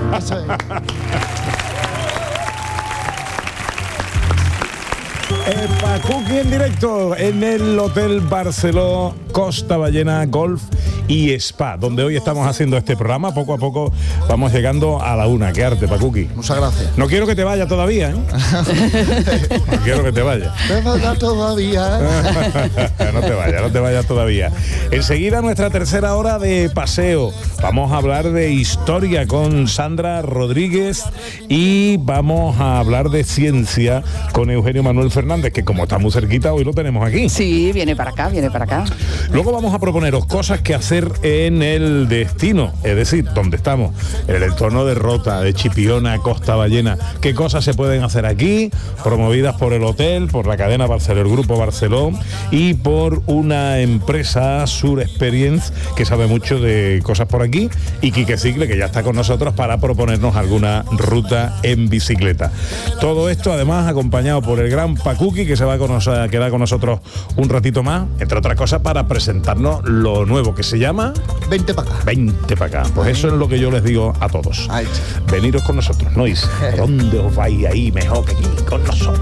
Eso es. Pacuqui en directo en el Hotel Barceló Costa Ballena Golf y Spa, donde hoy estamos haciendo este programa. Poco a poco vamos llegando a la una. Qué arte, Pacuqui. Muchas gracias. No quiero que te vaya todavía, ¿eh? No quiero que te vaya. ¿Te vaya todavía? No te vayas todavía. Enseguida nuestra tercera hora de paseo. Vamos a hablar de historia con Sandra Rodríguez y vamos a hablar de ciencia con Eugenio Manuel Fernández, que como está muy cerquita, hoy lo tenemos aquí. Sí, viene para acá. Luego vamos a proponeros cosas que hacer en el destino, es decir, donde estamos, en el entorno de Rota, de Chipiona, Costa Ballena. ¿Qué cosas se pueden hacer aquí? Promovidas por el hotel, por la cadena Barceló, el Grupo Barceló y por una empresa, Sur Experience, que sabe mucho de cosas por aquí, y Quique Cicle, que ya está con nosotros para proponernos alguna ruta en bicicleta. Todo esto además acompañado por el gran Pacuqui, que se va a quedar con nosotros un ratito más, entre otras cosas para presentarnos lo nuevo que se llama Vente para acá. Vente para acá. Pues eso es lo que yo les digo a todos. Veniros con nosotros, ¿no? ¿A dónde os vais ahí mejor que aquí con nosotros?